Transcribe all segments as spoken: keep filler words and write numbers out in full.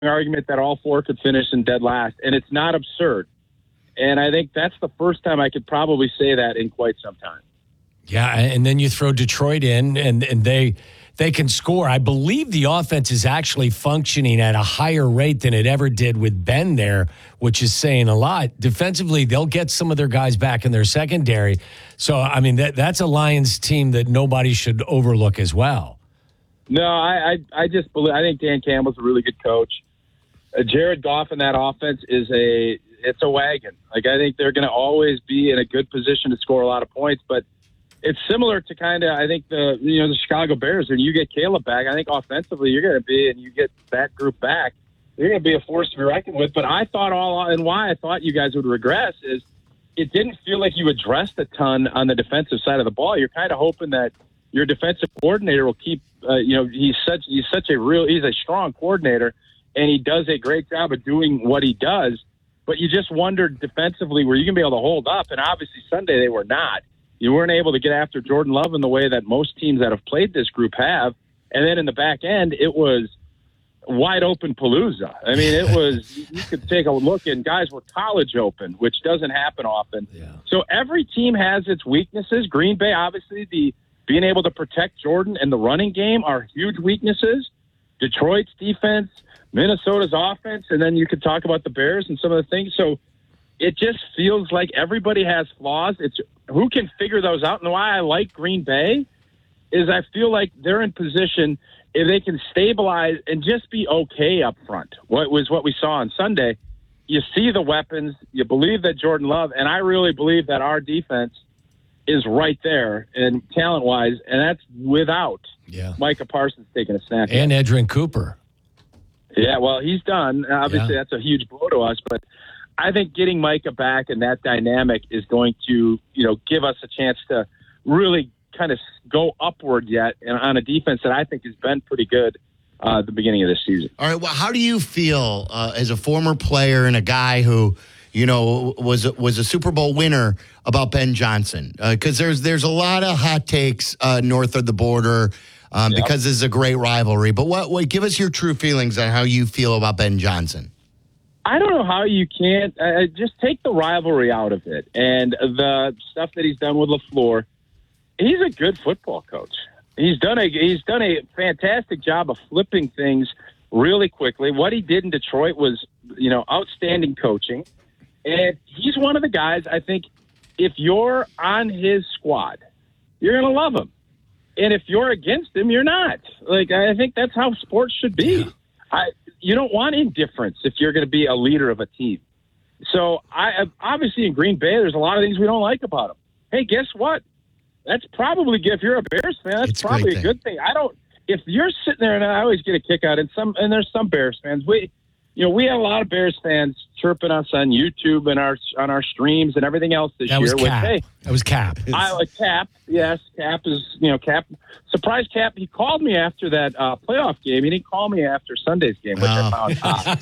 argument that all four could finish in dead last, and it's not absurd. And I think that's the first time I could probably say that in quite some time. Yeah, and then you throw Detroit in, and, and they they can score. I believe the offense is actually functioning at a higher rate than it ever did with Ben there, which is saying a lot. Defensively, they'll get some of their guys back in their secondary. So, I mean, that that's a Lions team that nobody should overlook as well. No, I, I, I just believe – I think Dan Campbell's a really good coach. Uh, Jared Goff in that offense is a – it's a wagon. Like, I think they're going to always be in a good position to score a lot of points, but – it's similar to kind of, I think, the you know the Chicago Bears. When you get Caleb back, I think offensively you're going to be, and you get that group back, you're going to be a force to be reckoned with. But I thought all, and why I thought you guys would regress is it didn't feel like you addressed a ton on the defensive side of the ball. You're kind of hoping that your defensive coordinator will keep, uh, you know, he's such he's such a real, he's a strong coordinator, and he does a great job of doing what he does. But you just wondered defensively, were you going to be able to hold up? And obviously Sunday they were not. You weren't able to get after Jordan Love in the way that most teams that have played this group have. And then in the back end, it was wide open palooza. I mean, it was, you could take a look and guys were college open, which doesn't happen often. Yeah. So every team has its weaknesses. Green Bay, obviously, the being able to protect Jordan and the running game are huge weaknesses. Detroit's defense, Minnesota's offense, and then you could talk about the Bears and some of the things. So it just feels like everybody has flaws. It's who can figure those out. And why I like Green Bay is I feel like they're in position if they can stabilize and just be okay up front. What was what we saw on Sunday. You see the weapons. You believe that Jordan Love, and I really believe that our defense is right there and talent-wise, and that's without yeah. Micah Parsons taking a snap. And Edrin Cooper. Yeah, well, he's done. Obviously, yeah. that's a huge blow to us, but I think getting Micah back and that dynamic is going to, you know, give us a chance to really kind of go upward yet and on a defense that I think has been pretty good uh, at the beginning of this season. All right, well, how do you feel uh, as a former player and a guy who, you know, was was a Super Bowl winner about Ben Johnson? Because uh, there's there's a lot of hot takes uh, north of the border um, yep. because this is a great rivalry. But what, what give us your true feelings on how you feel about Ben Johnson. I don't know how you can't uh, just take the rivalry out of it and the stuff that he's done with LaFleur. He's a good football coach. He's done a he's done a fantastic job of flipping things really quickly. What he did in Detroit was, you know, outstanding coaching. And he's one of the guys, I think, if you're on his squad, you're going to love him. And if you're against him, you're not. Like, I think that's how sports should be. I You don't want indifference if you're going to be a leader of a team. So, I obviously in Green Bay, there's a lot of things we don't like about him. Hey, guess what? That's probably, if you're a Bears fan, that's it's probably a thing. good thing. I don't, if you're sitting there, and I always get a kick out, and some, and there's some Bears fans, we, you know, we had a lot of Bears fans chirping us on YouTube and our, on our streams and everything else this that year. Was with, Cap. hey, that was Cap. I like Cap. Yes, Cap is, you know, Cap. Surprise Cap. He called me after that uh, playoff game. He didn't call me after Sunday's game, which oh. I found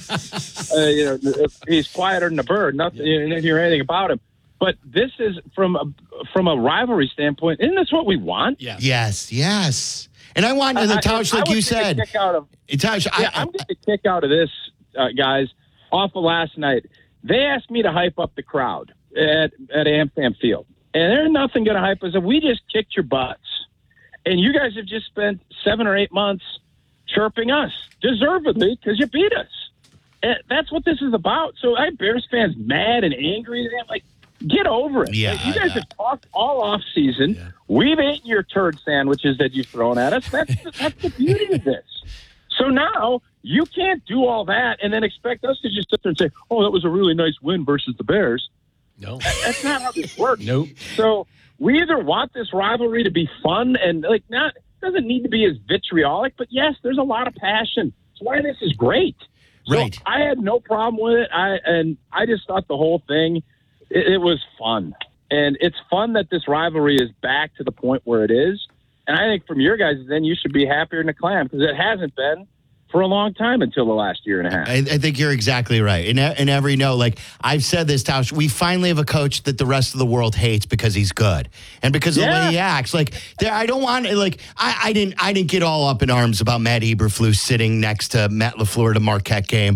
odd. uh, you know, he's quieter than a bird. Nothing. You didn't hear anything about him. But this is from a, from a rivalry standpoint. Isn't this what we want? Yeah. Yes, yes. And I want the Tausch, like I you said. Kick out of, Tausch, yeah, I, I'm getting a kick out of this, uh, guys, off of last night. They asked me to hype up the crowd at, at AmFam Field. And there's nothing going to hype us up. We just kicked your butts. And you guys have just spent seven or eight months chirping us, deservedly, because you beat us. And that's what this is about. So I have Bears fans mad and angry. They're like, get over it. Yeah, like, you guys yeah. have talked all off season. Yeah. We've eaten your turd sandwiches that you've thrown at us. That's that's the beauty of this. So now you can't do all that and then expect us to just sit there and say, "Oh, that was a really nice win versus the Bears." No, that's not how this works. Nope. So we either want this rivalry to be fun and like not it doesn't need to be as vitriolic, but yes, there's a lot of passion. That's why this is great. So Right. I had no problem with it. I and I just thought the whole thing. It, it was fun. And it's fun that this rivalry is back to the point where it is. And I think from your guys, then you should be happier than a clam because it hasn't been for a long time until the last year and a half. I, I think you're exactly right. In, in every note, like I've said this, Tausch, we finally have a coach that the rest of the world hates because he's good and because of Yeah. the way he acts. Like there, I don't want like I, I didn't I didn't get all up in arms about Matt Eberflus sitting next to Matt LaFleur at a Marquette game.